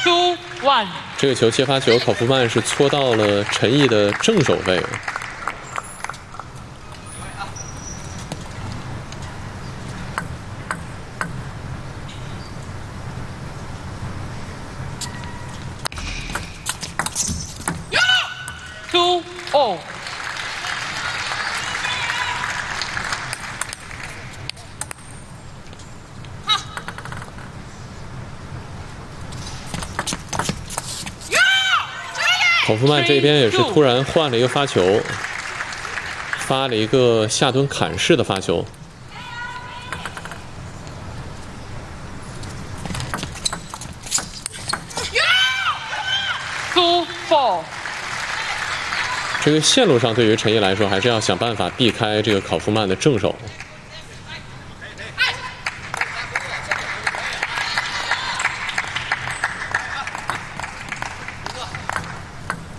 2 1。 这个球接发球，考夫曼是搓到了陈毅的正手背。 2 0。 考夫曼这边也是突然换了一个发球，发了一个下蹲砍式的发球。 2 4。 这个线路上对于陈毅来说，还是要想办法避开这个考夫曼的正手。